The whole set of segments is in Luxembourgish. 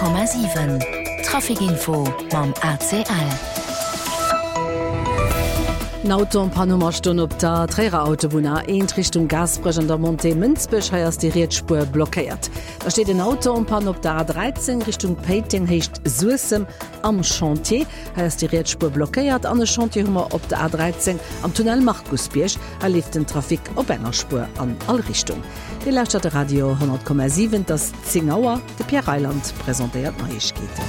100,7 Trafikinfo mam ACL. N'Auto an Panomastunn op der Trägerautobunner eenent Richtung Gasbrech an der Monte Münzbech heiers die Rietspur blockéiert. Da steht ein Auto an Pan op der A13 Richtung Peiting hecht Suessem am Chantier, heiers die Rietspur blockéiert an de Chantierhummer op der A13 am Tunnel Markusbierch lief den Trafik op enger Spur an all Richtung. Die Lautstärke Radio 100,7 das Zingauer de Pierre Reiland präsentiert Neuigkeiten.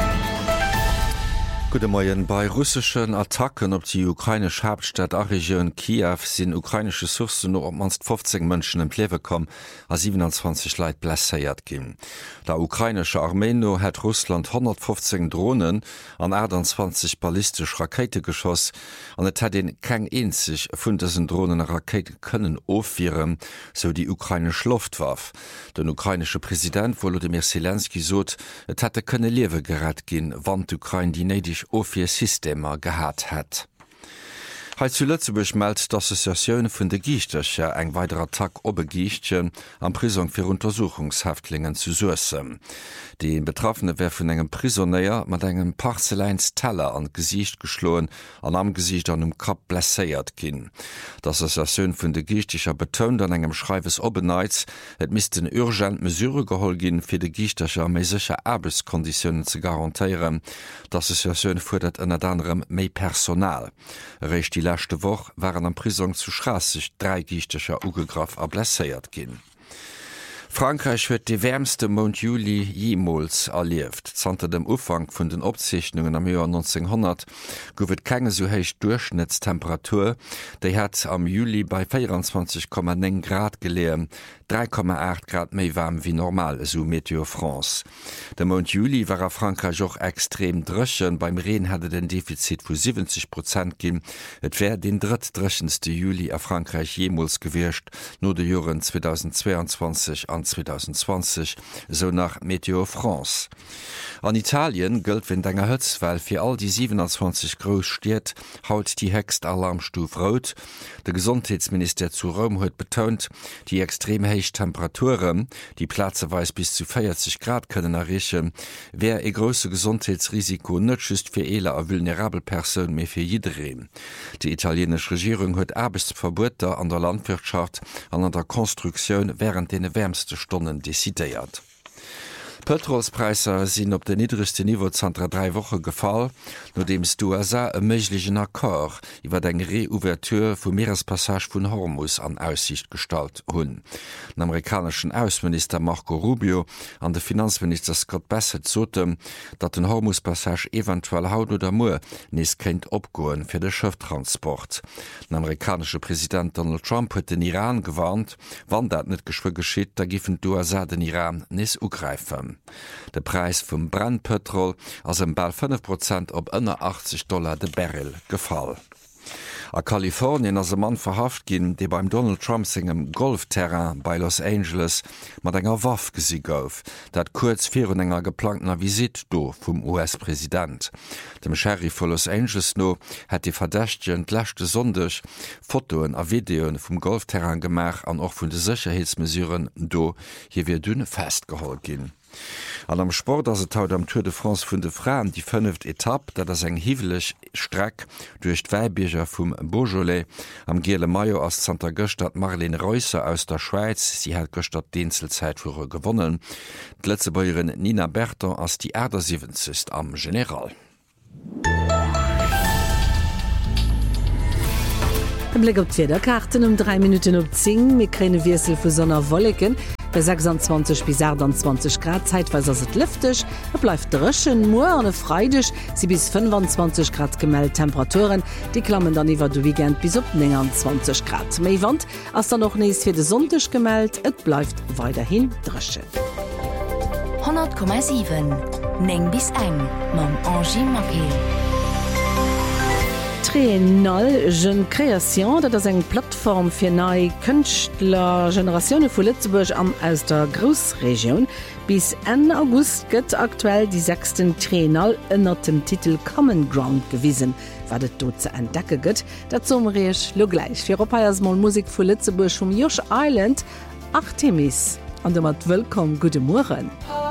Gute Morgen. Bei russischen Attacken op die ukrainische Hauptstadt Region Kiew sind ukrainische Sourcen nur op manst 15 Menschen im Lewe kommen, a 27 Leid blessiert gin. Der ukrainische Armee hat Russland 115 Drohnen an 28 ballistisch Raketegeschoss an et hat den keng einzig vun dessen Drohnen Rakete können aufführen, so die ukrainische Luftwaffe. Den ukrainische Präsident Volodymyr Zelensky sot, et hätte könne Lewe gerat gin, wann Ukraine die neidig ofir Systemer gehat hat. Heit zu Lützeburg meldt d'Assoziatioun vun de Giichtercher eng weiterer Attack obegiichtchen an Prison fir Untersuchungshäftlingen zu Suessem. Die Betroffene wär vun engem Prisonéier mat engem Parzelleins Teller an Gesicht geschloen an am Gesicht an dem Kap blesséiert ginn. D'Assoziatioun vun de Giichtecher betont an engem Schreiwes obeneiz, et misisten urgent Mesure geholl ginn fir de Giichtecher méi secher Arbeitskonditionen ze garantiieren. D'Assoziatioun fordert ënner anderem méi Personal. Recht die letzte Woche waren am Prison zu Straßig 3 Giichtecher ugegraf a blesséiert ginn. Frankreich wird die wärmste Mond Juli jemals erlieft. Zanter dem Ufang von den Abzeichnungen am Jahr 1900 gowet keine so heich Durchschnittstemperatur, die hat am Juli bei 24,9 Grad gelegen, 3,8 Grad mehr warm wie normal, so Meteo France. Der Mond Juli war Frankreich auch extrem dröchen, beim Regen hatte den Defizit von 70% gegeben. Es wäre den drittdröchendste Juli a Frankreich jemals gewirrscht, nur die Jahren 2022 an 2020, so nach Meteo France. An Italien gilt wenn denger Hötzwell für all die 27 Großstädte haut die höchste Alarmstufe rot. Der Gesundheitsminister zu Rom hat betont, die extrem heißen Temperaturen, die platzeweise bis zu 40 Grad können erreichen, wäre ein grosses Gesundheitsrisiko nicht just für ele a vulnerable Personen, mehr für jeden. Die italienische Regierung hat Arbeitsverbote an der Landwirtschaft und an der Konstruktion während den wärmsten Stunden dezidiert. Petrolspreise sind op de niedrigste Niveau zanter 3 Wochen gefallen, nachdem die USA einen möglichen Akkord über den Reouverture vom Meerespassage von Hormuz an Aussicht gestellt haben. Den amerikanischen Außenminister Marco Rubio und der Finanzminister Scott Bassett sagten, dass den Hormuz-Passage eventuell haut oder morgen nicht kennt abgehen für den Schifftransport. Der amerikanische Präsident Donald Trump hat den Iran gewarnt, wenn das nicht geschieht, da giffen die USA den Iran nicht angreifen. Der Preis vom Brandpetrol als bald 5% op $80 de Barrel gefallen. A Kalifornien as Mann verhaft ginn, de beim Donald Trump singem Golfterrain bei Los Angeles mat enger Waff gesi gouf, dat kurz vir enger geplanter Visit do vum US-Präsident. Dem Sheriff von Los Angeles no hat die Verdächtchen lächte Sonndech Fotoen a Videoen vum Golfterrain gemach an och vun de Sicherheitsmesuren do hier wie dünne festgeholt ginn. An am Sport as haut am Tour de France vun de Frauen die 5. Etappe, dat ass eng hivelech Streck durch d'Weibierger vum Beaujolais am Gele Mayo aus Santa Göstadt Marlene Reusser aus der Schweiz, sie hat Göstadt Dienzelzeitfuhrer gewonnen. D'letze Bäuerin Nina Berton ass die Äder 70 am General. Im Blick op Karten 3 Minuten op 10 mit kleine Wirsel für Sonner Wolken. Bei 26 bis 28 Grad zeitweise ist es lüftig, es bleibt dröschen, morgen und Freitag sie bis 25 Grad gemeldet Temperaturen, die klammen dann über das Weekend bis auf 29 Grad. Mehr Wand als dann noch nächstes für den Sonntag gemeldet, es bleibt weiterhin dröschen. 100,7 Neng bis eng, mam Angie Mappel. Trénal Jeune Création, dat ass eng Plattform fir nei Kënchtlergenerationioune vu Lützeburg an aus der Grousregion. Bis Ende August gëtt aktuell die 6. Trénal ënner dem Titel Common Ground gewiesen, wat et do ze entdecke gëtt, dat zum Reech lo gleich. Fir Europaiersmol Musik vu Lützeburg Josh Island, Artemis. An dem mat wëllkom gute Morgen.